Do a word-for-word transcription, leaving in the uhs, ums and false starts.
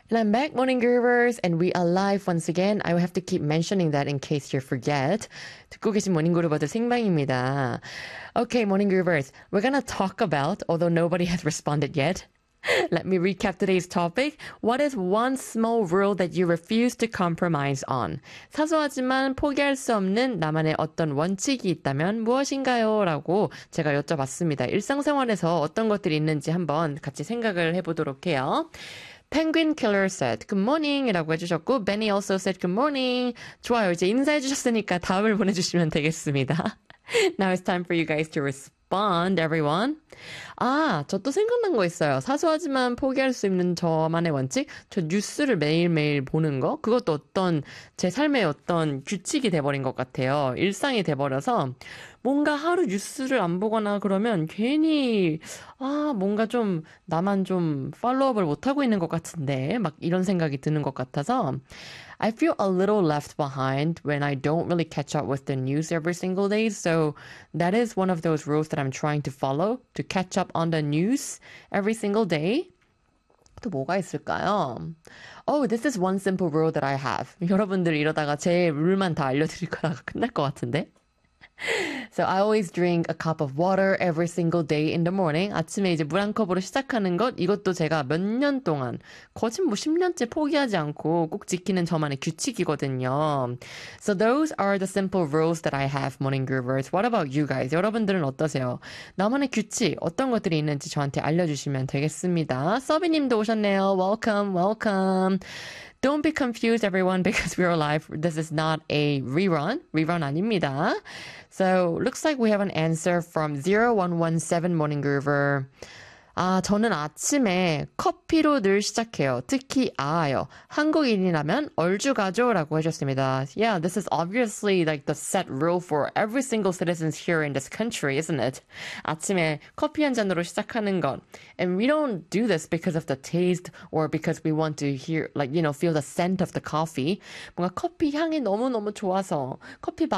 And I'm back, Morning Groovers, and we are live once again. I will have to keep mentioning that in case you forget. 듣고 계신 모닝 그루버들 생방입니다. Okay, Morning Groovers, we're gonna talk about, although nobody has responded yet, let me recap today's topic. What is one small rule that you refuse to compromise on? 사소하지만 포기할 수 없는 나만의 어떤 원칙이 있다면 무엇인가요? 라고 제가 여쭤봤습니다. 일상생활에서 어떤 것들이 있는지 한번 같이 생각을 해보도록 해요. Penguin Killer said, good morning 이라고 해주셨고, Benny also said, good morning. 좋아요. 이제 인사해주셨으니까 답을 보내주시면 되겠습니다. Now it's time for you guys to respond, everyone. 아, 저 또 생각난 거 있어요. 사소하지만 포기할 수 있는 저만의 원칙? 저 뉴스를 매일매일 보는 거? 그것도 어떤 제 삶의 어떤 규칙이 돼버린 것 같아요. 일상이 돼버려서 뭔가 하루 뉴스를 안 보거나 그러면 괜히 아, 뭔가 좀 나만 좀 팔로우업을 못하고 있는 것 같은데 막 이런 생각이 드는 것 같아서 I feel a little left behind when I don't really catch up with the news every single day. So that is one of those rules that I'm trying to follow, to catch up on the news every single day. 또 뭐가 있을까요? Oh, this is one simple rule that I have. 여러분들 이러다가 제 룰만 다 알려드릴 거다가 끝날 것 같은데? So I always drink a cup of water every single day in the morning. 아침에 이제 물 한 컵으로 시작하는 것, 이것도 제가 몇 년 동안, 거짓 뭐 십 년째 포기하지 않고 꼭 지키는 저만의 규칙이거든요. So those are the simple rules that I have, Morning Groovers. What about you guys? 여러분들은 어떠세요? 나만의 규칙, 어떤 것들이 있는지 저한테 알려주시면 되겠습니다. 서비님도 오셨네요. Welcome, welcome. Don't be confused, everyone, because we're live. This is not a rerun. Rerun 아닙니다. So, looks like we have an answer from zero one one seven Morning Groover. 아, 저는 아침에 커피로 늘 시작해요. 특히 아요. 한국인이라면 얼죽아죠라고 해줬습니다. Yeah, this is obviously like the set rule for every single citizen here in this country, isn't it? 아침에 커피 한 잔으로 시작하는 것. And we don't do this because of the taste or because we want to hear, like, you know, feel the scent of the coffee. 뭔가 커피 향이 너무너무 좋아서 커피